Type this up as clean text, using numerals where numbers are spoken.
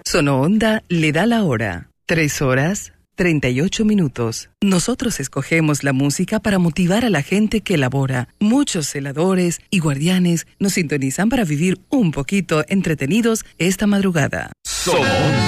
Sono Onda le da la hora. 3:38. Nosotros escogemos la música para motivar a la gente que elabora. Muchos celadores y guardianes nos sintonizan para vivir un poquito entretenidos esta madrugada. Sono Onda.